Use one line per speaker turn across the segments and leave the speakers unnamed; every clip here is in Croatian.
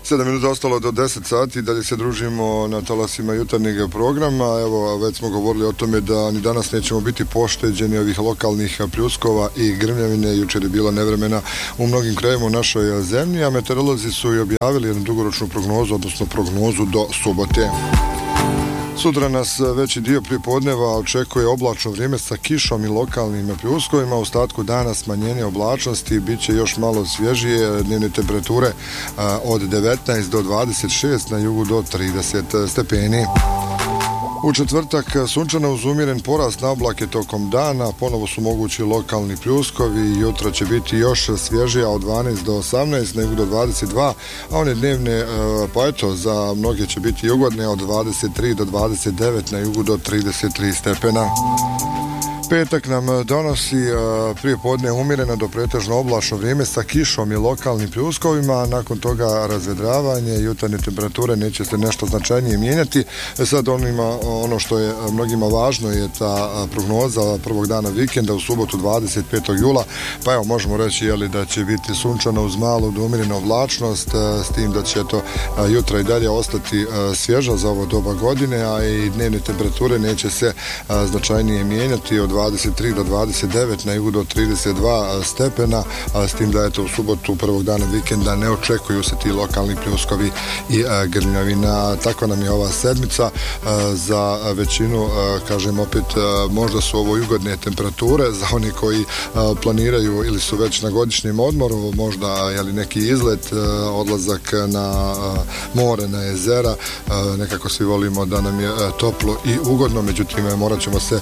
7 minuta ostalo do 10 sati, dalje se družimo na talasima jutarnjeg programa. Evo, već smo govorili o tome da ni danas nećemo biti pošteđeni ovih lokalnih pljuskova i grmljavine. Jučer je bila nevremena u mnogim krajevima u našoj zemlji, a meteorolozi su i objavili jednu dugoročnu prognozu, odnosno prognozu do subote. Sutra nas veći dio prijepodneva očekuje oblačno vrijeme sa kišom i lokalnim pljuskovima. U ostatku dana smanjenje oblačnosti, bit će još malo svježije, dnevne temperature od 19 do 26, na jugu do 30 stepeni. U četvrtak sunčano uz umjeren porast na oblake tokom dana, ponovo su mogući lokalni pljuskovi, jutro će biti još svježija od 12 do 18, na jugu do 22, a one dnevne, pa eto, za mnoge će biti ugodne od 23 do 29, na jugu do 33 stepena. Petak nam donosi prije podne umjereno do pretežno oblačno vrijeme sa kišom i lokalnim pljuskovima, nakon toga razvedravanje, jutarnje temperature neće se nešto značajnije mijenjati. Sad ono što je mnogima važno je ta prognoza prvog dana vikenda u subotu 25. jula, pa evo možemo reći da će biti sunčano uz malu do umjerenu oblačnost, s tim da će to jutra i dalje ostati svježa za ovo doba godine, a i dnevne temperature neće se značajnije mijenjati od 23 do 29, na jugu do 32 stepena, s tim da u subotu prvog dana vikenda ne očekuju se ti lokalni pljuskovi i grmljavina. Takva nam je ova sedmica. Za većinu, kažem opet, možda su ovo ugodne temperature za oni koji planiraju ili su već na godišnjem odmoru, možda neki izlet, odlazak na more, na jezera. Nekako svi volimo da nam je toplo i ugodno, međutim morat ćemo se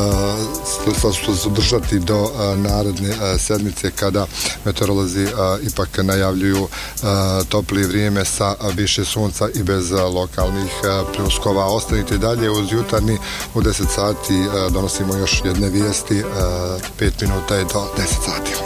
zadržati do naredne sedmice, kada meteorolozi ipak najavljuju toplije vrijeme sa više sunca i bez lokalnih pljuskova. Ostanite dalje uz jutarnji, u 10 sati donosimo još jedne vijesti, 5 minuta je do 10 sati.